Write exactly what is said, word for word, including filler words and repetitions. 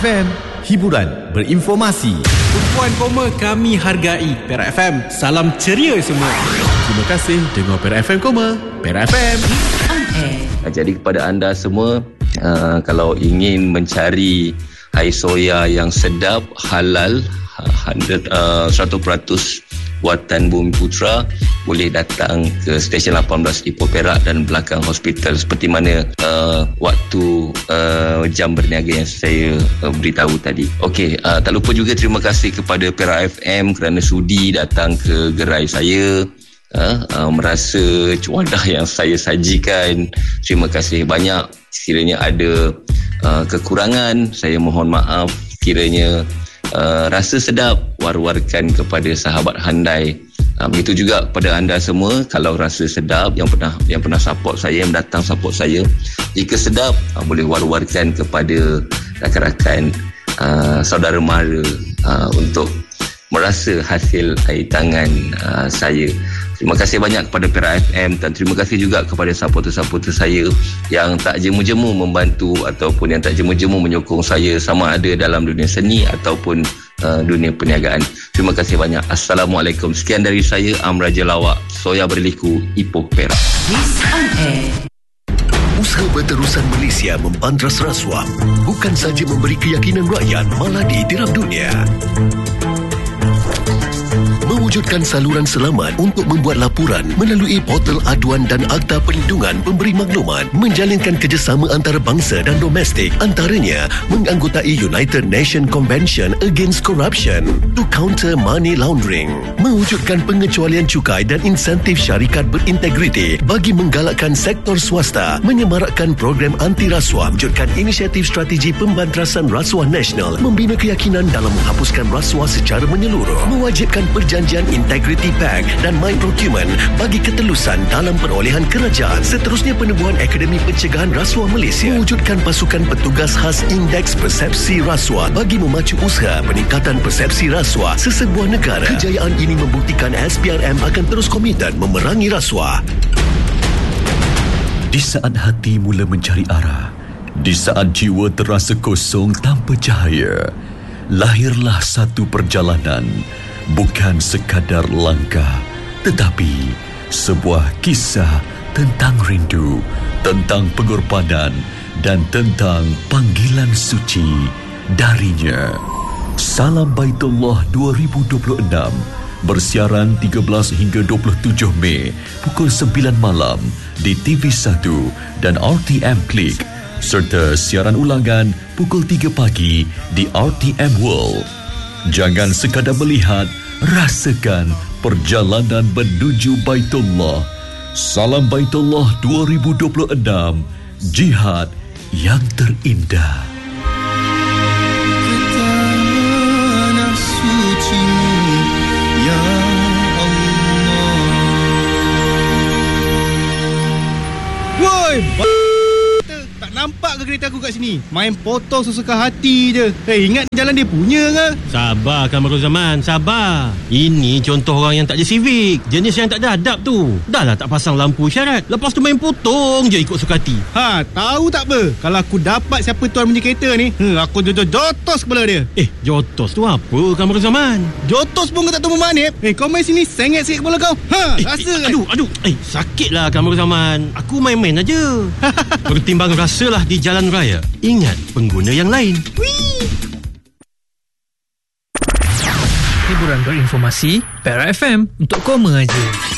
F M, hiburan berinformasi. Tumpuan koma kami hargai. Perak F M, salam ceria semua. Terima kasih dengar Perak F M koma. Perak F M. Jadi kepada anda semua, uh, kalau ingin mencari air soya yang sedap, halal, uh, seratus peratus buatan Bumi Putra, boleh datang ke stesen lapan belas Ipoh Perak dan belakang hospital, seperti mana uh, waktu uh, jam berniaga yang saya uh, beritahu tadi. Okey, uh, tak lupa juga terima kasih kepada Perak F M kerana sudi datang ke gerai saya. Uh, uh, merasa wadah yang saya sajikan, terima kasih banyak. Sekiranya ada uh, kekurangan, saya mohon maaf. Kiranya uh, rasa sedap, war-warkan kepada sahabat handai. Uh, begitu juga kepada anda semua, kalau rasa sedap, yang pernah yang pernah support saya, yang datang support saya, jika sedap, uh, boleh war-warkan kepada rakan-rakan, uh, saudara mara, uh, untuk merasa hasil air tangan uh, saya. Terima kasih banyak kepada Perak F M dan terima kasih juga kepada supporter-supporter saya yang tak jemu-jemu membantu ataupun yang tak jemu-jemu menyokong saya, sama ada dalam dunia seni ataupun uh, dunia perniagaan. Terima kasih banyak. Assalamualaikum. Sekian dari saya, Amraja Lawak, Soya Berliku, Ipoh Perak. Usaha Berterusan Malaysia membantras rasuah bukan saja memberi keyakinan rakyat, malah ditiram dunia. Mewujudkan saluran selamat untuk membuat laporan melalui portal aduan dan Akta Perlindungan Pemberi Maklumat, menjalinkan kerjasama antarabangsa dan domestik, antaranya menganggotai United Nations Convention Against Corruption to counter money laundering, mewujudkan pengecualian cukai dan insentif syarikat berintegriti bagi menggalakkan sektor swasta, menyemarakkan program anti rasuah, wujudkan inisiatif strategi pembantrasan rasuah nasional, membina keyakinan dalam menghapuskan rasuah secara menyeluruh, mewajibkan perjanjian Integrity Pact dan My Procurement bagi ketelusan dalam perolehan kerajaan. Seterusnya, penubuhan Akademi Pencegahan Rasuah Malaysia, mewujudkan pasukan petugas khas Indeks Persepsi Rasuah bagi memacu usaha peningkatan persepsi rasuah sesebuah negara. Kejayaan ini membuktikan S P R M akan terus komited memerangi rasuah. Di saat hati mula mencari arah, di saat jiwa terasa kosong tanpa cahaya, lahirlah satu perjalanan. Bukan sekadar langkah, tetapi sebuah kisah tentang rindu, tentang pengorbanan dan tentang panggilan suci darinya. Salam Baitullah dua ribu dua puluh enam bersiaran tiga belas hingga dua puluh tujuh Mei pukul sembilan malam di T V satu dan R T M Klik, serta siaran ulangan pukul tiga pagi di R T M World. Jangan sekadar melihat, rasakan perjalanan menuju Baitullah. Salam Baitullah dua ribu dua puluh enam, jihad yang terindah. Ke tanah suci ya Allah. Woi, tak nampak ke kereta aku kat sini? Main potong sesuka hati je. Eh, ingat jalan dia punya ke? Sabar Kamarul Zaman, sabar. Ini contoh orang yang tak ada civic, jenis yang tak ada adab tu. Dah lah tak pasang lampu isyarat, lepas tu main potong je ikut suka hati. Ha, tahu tak apa? Kalau aku dapat siapa tuan punya kereta ni, hmm, aku jotos kepala dia. Eh, jotos tu apa Kamarul Zaman? Jotos pun kau tak tahu memanip. Eh, kau main sini sengit sikit kepala kau. Ha, eh, rasa eh, kan? Aduh, aduh. Eh, sakit lah Kamarul Zaman. Aku main-main aja. Pertimbang rasalah di jalan raya. Ingat pengguna yang lain. Wih. Hiburan berinformasi Perak F M untuk koma aja.